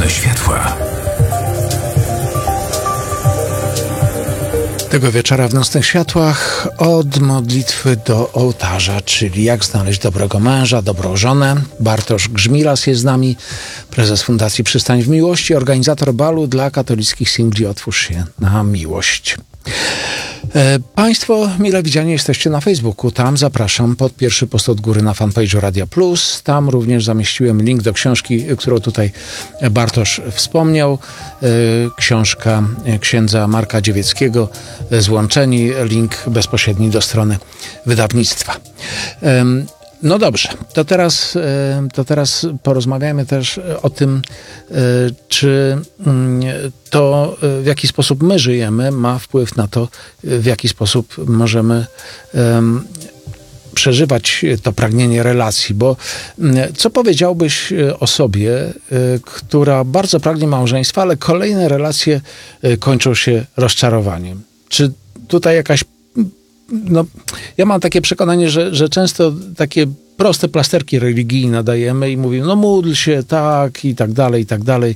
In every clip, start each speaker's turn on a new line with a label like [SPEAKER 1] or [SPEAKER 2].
[SPEAKER 1] Nocne światła.
[SPEAKER 2] Tego wieczora w Nocnych Światłach od modlitwy do ołtarza, czyli jak znaleźć dobrego męża, dobrą żonę. Bartosz Grzmilas jest z nami, prezes Fundacji Przystań w Miłości, organizator balu dla katolickich singli Otwórz się na miłość. Państwo mile widziani jesteście na Facebooku. Tam zapraszam pod pierwszy post od góry na fanpage'u Radia Plus. Tam również zamieściłem link do książki, którą tutaj Bartosz wspomniał. Książka księdza Marka Dziewieckiego. Złączeni, link bezpośredni do strony wydawnictwa. No dobrze, to teraz porozmawiajmy też o tym, czy to, w jaki sposób my żyjemy, ma wpływ na to, w jaki sposób możemy przeżywać to pragnienie relacji. Bo co powiedziałbyś osobie, która bardzo pragnie małżeństwa, ale kolejne relacje kończą się rozczarowaniem? Czy tutaj jakaś... No, ja mam takie przekonanie, że często takie proste plasterki religijne dajemy i mówimy, no módl się, tak, i tak dalej, i tak dalej.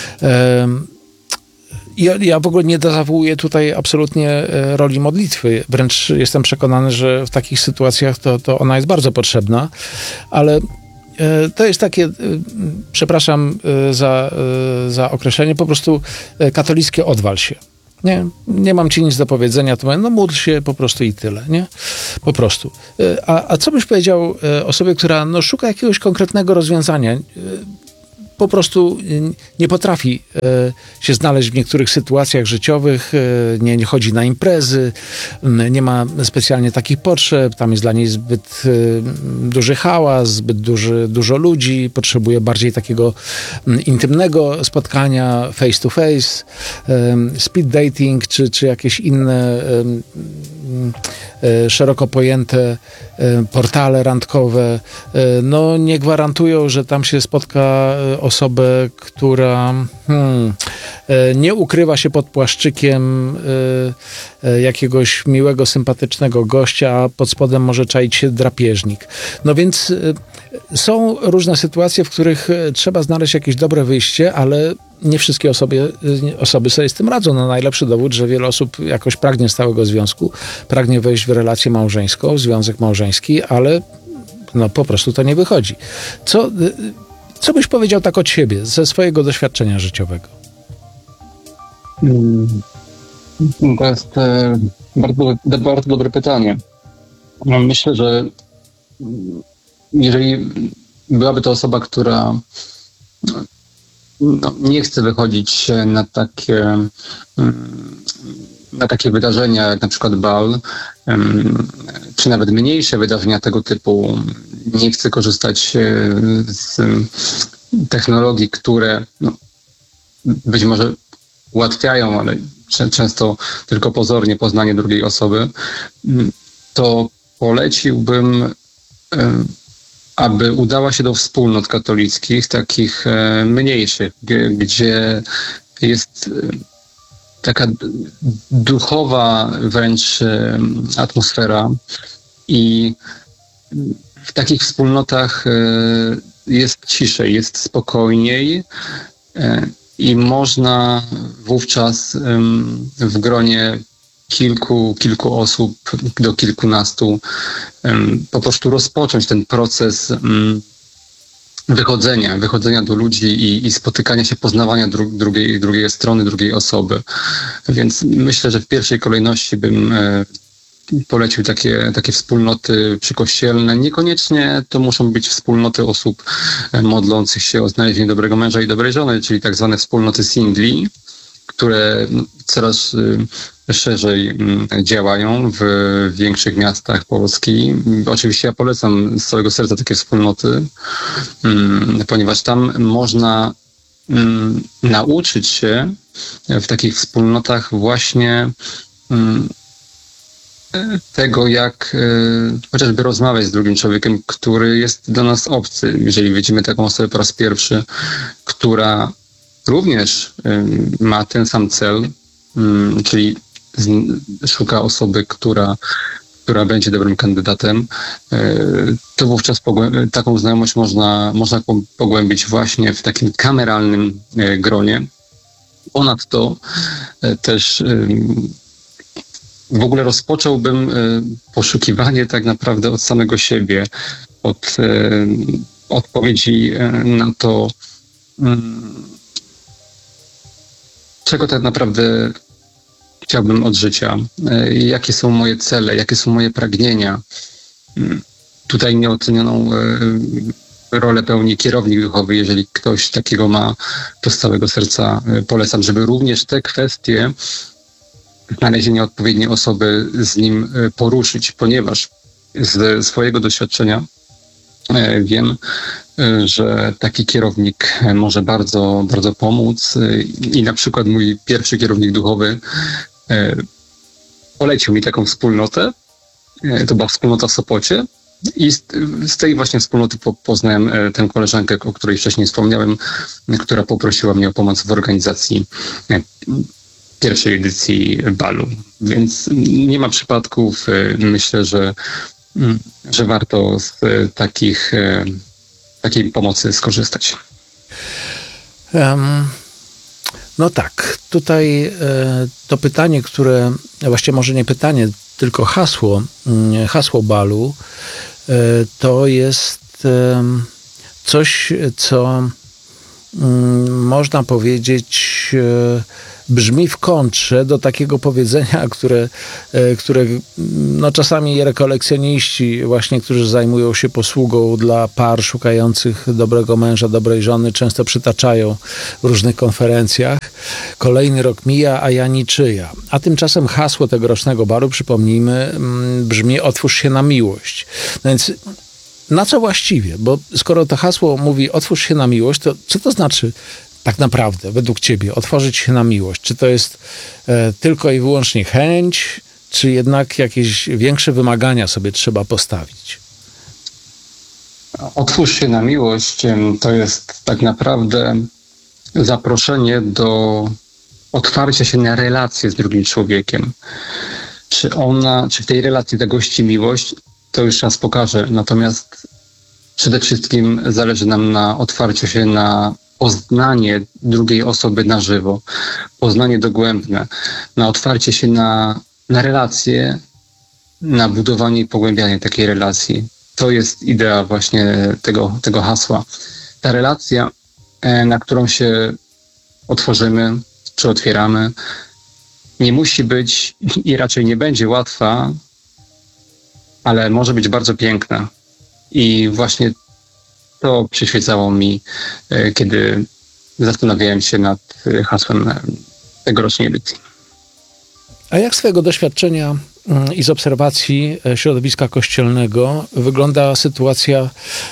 [SPEAKER 2] Ja w ogóle nie zawołuję tutaj absolutnie roli modlitwy. Wręcz jestem przekonany, że w takich sytuacjach to ona jest bardzo potrzebna, ale to jest takie, przepraszam za określenie, po prostu katolickie odwal się. Nie mam ci nic do powiedzenia, to mówię, no módl się po prostu i tyle, nie? Po prostu. A co byś powiedział osobie, która szuka jakiegoś konkretnego rozwiązania, po prostu nie potrafi się znaleźć w niektórych sytuacjach życiowych, nie chodzi na imprezy, nie ma specjalnie takich potrzeb, tam jest dla niej zbyt duży hałas, zbyt dużo ludzi, potrzebuje bardziej takiego intymnego spotkania face to face, speed dating, czy jakieś inne szeroko pojęte portale randkowe, nie gwarantują, że tam się spotka osobę, która nie ukrywa się pod płaszczykiem jakiegoś miłego, sympatycznego gościa, a pod spodem może czaić się drapieżnik. No więc są różne sytuacje, w których trzeba znaleźć jakieś dobre wyjście, ale nie wszystkie osoby sobie z tym radzą. No, najlepszy dowód, że wiele osób jakoś pragnie stałego związku, pragnie wejść w relację małżeńską, związek małżeński, ale po prostu to nie wychodzi. Co byś powiedział tak od siebie, ze swojego doświadczenia życiowego?
[SPEAKER 3] To jest bardzo dobre pytanie. Myślę, że jeżeli byłaby to osoba, która nie chce wychodzić na takie wydarzenia, jak na przykład bal, czy nawet mniejsze wydarzenia tego typu, nie chce korzystać z technologii, które być może ułatwiają, ale często tylko pozornie poznanie drugiej osoby, to poleciłbym, aby udała się do wspólnot katolickich, takich mniejszych, gdzie jest taka duchowa wręcz atmosfera i w takich wspólnotach jest ciszej, jest spokojniej i można wówczas w gronie kilku osób do kilkunastu po prostu rozpocząć ten proces wychodzenia do ludzi i spotykania się, poznawania drugiej strony, drugiej osoby. Więc myślę, że w pierwszej kolejności bym polecił takie wspólnoty przykościelne. Niekoniecznie to muszą być wspólnoty osób modlących się o znalezienie dobrego męża i dobrej żony, czyli tak zwane wspólnoty singli, które coraz szerzej działają w większych miastach Polski. Oczywiście ja polecam z całego serca takie wspólnoty, ponieważ tam można nauczyć się w takich wspólnotach właśnie tego, jak chociażby rozmawiać z drugim człowiekiem, który jest dla nas obcy. Jeżeli widzimy taką osobę po raz pierwszy, która również ma ten sam cel, czyli szuka osoby, która która będzie dobrym kandydatem, to wówczas taką znajomość można pogłębić właśnie w takim kameralnym gronie. Ponadto też w ogóle rozpocząłbym poszukiwanie tak naprawdę od samego siebie, od odpowiedzi na to, czego tak naprawdę chciałbym od życia, jakie są moje cele, jakie są moje pragnienia. Tutaj nieocenioną rolę pełni kierownik duchowy. Jeżeli ktoś takiego ma, to z całego serca polecam, żeby również te kwestie znalezienia odpowiedniej osoby z nim poruszyć, ponieważ z swojego doświadczenia wiem, że taki kierownik może bardzo, bardzo pomóc i na przykład mój pierwszy kierownik duchowy polecił mi taką wspólnotę. To była wspólnota w Sopocie i z tej właśnie wspólnoty poznałem tę koleżankę, o której wcześniej wspomniałem, która poprosiła mnie o pomoc w organizacji pierwszej edycji balu. Więc nie ma przypadków. Myślę, że warto z takiej pomocy skorzystać.
[SPEAKER 2] No tak, tutaj to pytanie, które, właściwie może nie pytanie, tylko hasło balu, to jest coś, co można powiedzieć brzmi w kontrze do takiego powiedzenia, które no czasami rekolekcjoniści właśnie, którzy zajmują się posługą dla par szukających dobrego męża, dobrej żony, często przytaczają w różnych konferencjach. Kolejny rok mija, a ja niczyja. A tymczasem hasło tegorocznego balu, przypomnijmy, brzmi: otwórz się na miłość. No więc na co właściwie? Bo skoro to hasło mówi otwórz się na miłość, to co to znaczy tak naprawdę, według ciebie, otworzyć się na miłość? Czy to jest tylko i wyłącznie chęć, czy jednak jakieś większe wymagania sobie trzeba postawić?
[SPEAKER 3] Otwórz się na miłość to jest tak naprawdę zaproszenie do otwarcia się na relację z drugim człowiekiem. Czy w tej relacji zagości miłość, to już czas pokaże. Natomiast przede wszystkim zależy nam na otwarciu się na poznanie drugiej osoby na żywo, poznanie dogłębne, na otwarcie się na relacje, na budowanie i pogłębianie takiej relacji. To jest idea właśnie tego hasła. Ta relacja, na którą się otworzymy, czy otwieramy, nie musi być i raczej nie będzie łatwa, ale może być bardzo piękna. I właśnie to przyświecało mi, kiedy zastanawiałem się nad hasłem tegorocznej edycji.
[SPEAKER 2] A jak z twojego doświadczenia i z obserwacji środowiska kościelnego wygląda sytuacja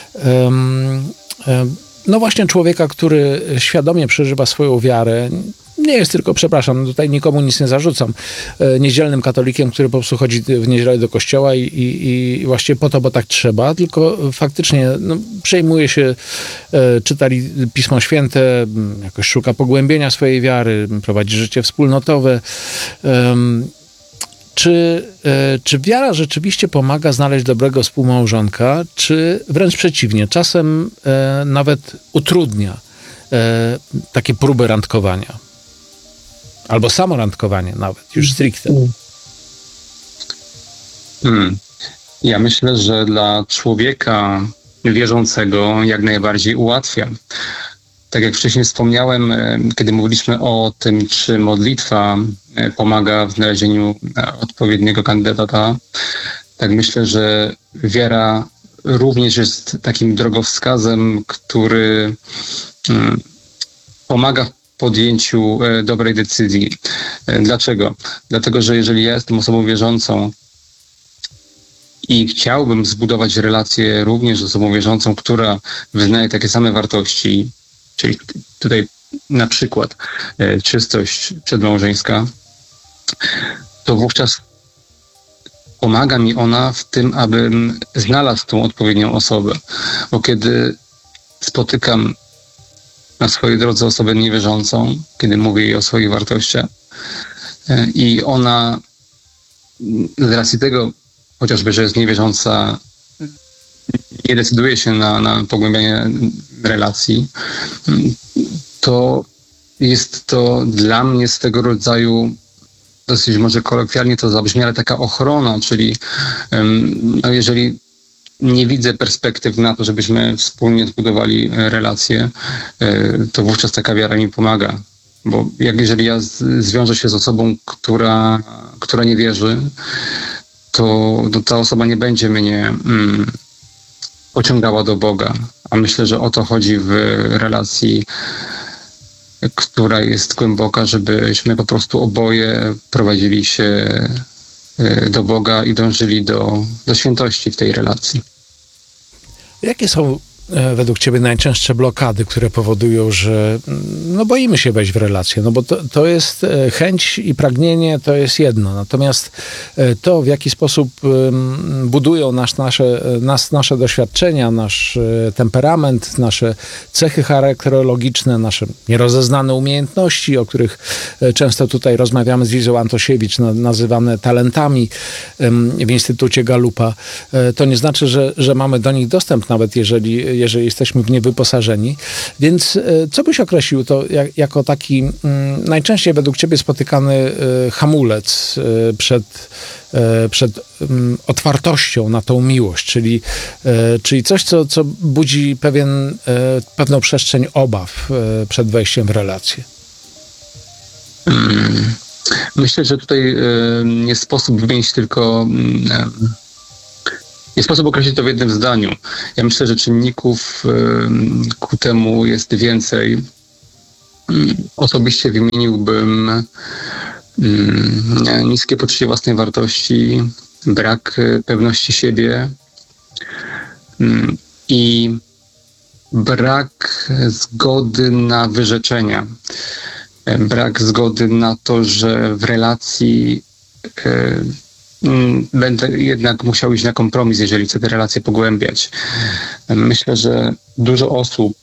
[SPEAKER 2] no właśnie człowieka, który świadomie przeżywa swoją wiarę? Nie jest tylko, przepraszam, tutaj nikomu nic nie zarzucam, niedzielnym katolikiem, który po prostu chodzi w niedzielę do kościoła i właściwie po to, bo tak trzeba, tylko faktycznie przejmuje się, czyta Pismo Święte, jakoś szuka pogłębienia swojej wiary, prowadzi życie wspólnotowe. Czy wiara rzeczywiście pomaga znaleźć dobrego współmałżonka, czy wręcz przeciwnie, czasem nawet utrudnia takie próby randkowania? Albo samo randkowanie nawet, już stricte.
[SPEAKER 3] Ja myślę, że dla człowieka wierzącego jak najbardziej ułatwia. Tak jak wcześniej wspomniałem, kiedy mówiliśmy o tym, czy modlitwa pomaga w znalezieniu odpowiedniego kandydata, tak myślę, że wiara również jest takim drogowskazem, który pomaga w podjęciu dobrej decyzji. Dlaczego? Dlatego, że jeżeli ja jestem osobą wierzącą i chciałbym zbudować relację również z osobą wierzącą, która wyznaje takie same wartości, czyli tutaj na przykład czystość przedmałżeńska, to wówczas pomaga mi ona w tym, abym znalazł tą odpowiednią osobę. Bo kiedy spotykam na swojej drodze osobę niewierzącą, kiedy mówię jej o swoich wartościach i ona z racji tego chociażby, że jest niewierząca, nie decyduje się na pogłębianie relacji, to jest to dla mnie swego rodzaju, dosyć może kolokwialnie to zabrzmi, ale taka ochrona, czyli no jeżeli nie widzę perspektyw na to, żebyśmy wspólnie zbudowali relacje, to wówczas taka wiara mi pomaga. Bo jeżeli ja zwiążę się z osobą, która nie wierzy, to ta osoba nie będzie mnie pociągała do Boga. A myślę, że o to chodzi w relacji, która jest głęboka, żebyśmy po prostu oboje prowadzili się do Boga i dążyli do świętości w tej relacji.
[SPEAKER 2] Jakie są według ciebie najczęstsze blokady, które powodują, że no boimy się wejść w relację? No bo to jest chęć i pragnienie, to jest jedno. Natomiast to, w jaki sposób budują nasze doświadczenia, nasz temperament, nasze cechy charakterologiczne, nasze nierozeznane umiejętności, o których często tutaj rozmawiamy z Lizą Antosiewicz, nazywane talentami w Instytucie Galupa, to nie znaczy, że mamy do nich dostęp, nawet jeżeli jesteśmy w nie wyposażeni. Więc co byś określił to jako taki najczęściej według ciebie spotykany hamulec przed otwartością na tą miłość, czyli coś, co budzi pewną przestrzeń obaw przed wejściem w relację?
[SPEAKER 3] Myślę, że tutaj nie sposób wymienić tylko... Nie sposób określić to w jednym zdaniu. Ja myślę, że czynników ku temu jest więcej. Osobiście wymieniłbym niskie poczucie własnej wartości, brak pewności siebie i brak zgody na wyrzeczenia. Brak zgody na to, że w relacji będę jednak musiał iść na kompromis, jeżeli chcę te relacje pogłębiać. Myślę, że dużo osób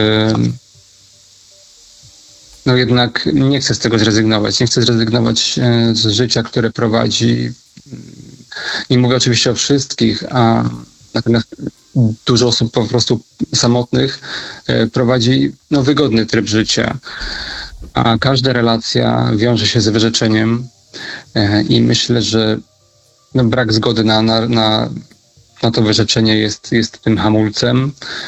[SPEAKER 3] no jednak nie chce z tego zrezygnować. Nie chce zrezygnować z życia, które prowadzi. Nie mówię oczywiście o wszystkich, a natomiast dużo osób po prostu samotnych prowadzi wygodny tryb życia. A każda relacja wiąże się z wyrzeczeniem i myślę, że brak zgody na to wyrzeczenie jest tym hamulcem.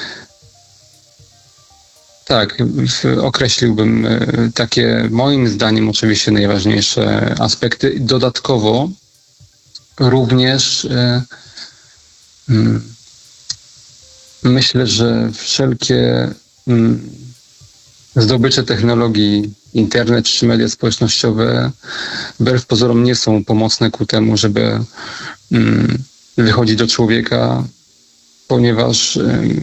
[SPEAKER 3] Tak, określiłbym takie, moim zdaniem, oczywiście najważniejsze aspekty. Dodatkowo również myślę, że wszelkie zdobycze technologii, internet czy media społecznościowe wbrew pozorom nie są pomocne ku temu, żeby wychodzić do człowieka, ponieważ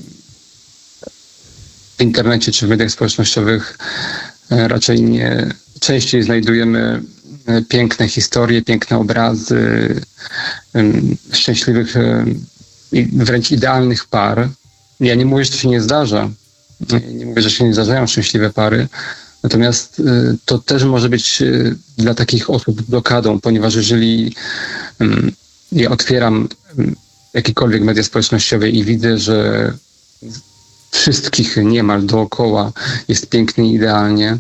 [SPEAKER 3] w internecie czy w mediach społecznościowych raczej częściej znajdujemy piękne historie, piękne obrazy szczęśliwych i wręcz idealnych par. Ja nie mówię, że to się nie zdarza. Nie mówię, że się nie zdarzają szczęśliwe pary. Natomiast to też może być dla takich osób blokadą, ponieważ jeżeli ja otwieram jakiekolwiek media społecznościowe i widzę, że wszystkich niemal dookoła jest pięknie i idealnie,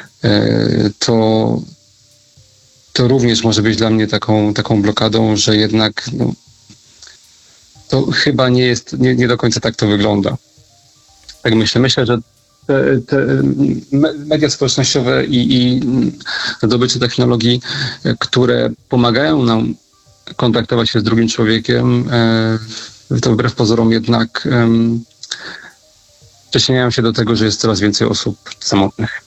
[SPEAKER 3] to również może być dla mnie taką blokadą, że jednak to chyba nie do końca tak to wygląda. Tak myślę. Myślę, że te media społecznościowe i zdobycze technologii, które pomagają nam kontaktować się z drugim człowiekiem, to wbrew pozorom jednak przyczyniają się do tego, że jest coraz więcej osób samotnych.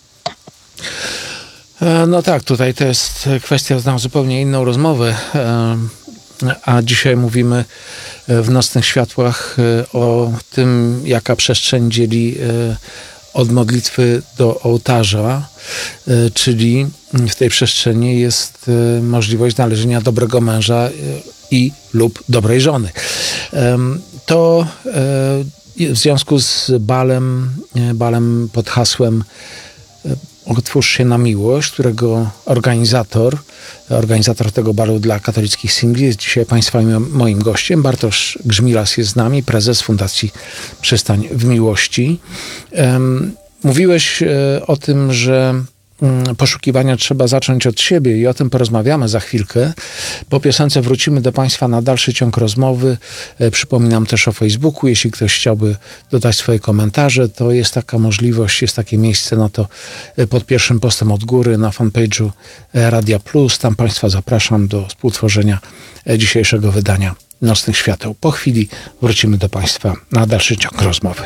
[SPEAKER 2] No tak, tutaj to jest kwestia na zupełnie inną rozmowę, a dzisiaj mówimy w Nocnych Światłach o tym, jaka przestrzeń dzieli od modlitwy do ołtarza, czyli w tej przestrzeni jest możliwość znalezienia dobrego męża lub dobrej żony. To w związku z balem pod hasłem Otwórz się na miłość, którego organizator tego baru dla katolickich singli jest dzisiaj Państwa i moim gościem. Bartosz Grzmilas jest z nami, prezes Fundacji Przystań w Miłości. Mówiłeś o tym, że poszukiwania trzeba zacząć od siebie i o tym porozmawiamy za chwilkę. Po piosence wrócimy do Państwa na dalszy ciąg rozmowy. Przypominam też o Facebooku. Jeśli ktoś chciałby dodać swoje komentarze, to jest taka możliwość, jest takie miejsce na to pod pierwszym postem od góry na fanpage'u Radia Plus. Tam Państwa zapraszam do współtworzenia dzisiejszego wydania Nocnych Świateł. Po chwili wrócimy do Państwa na dalszy ciąg rozmowy.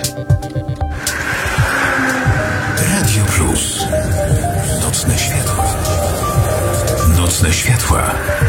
[SPEAKER 1] Radio Plus. Nocne światła. Nocne światła.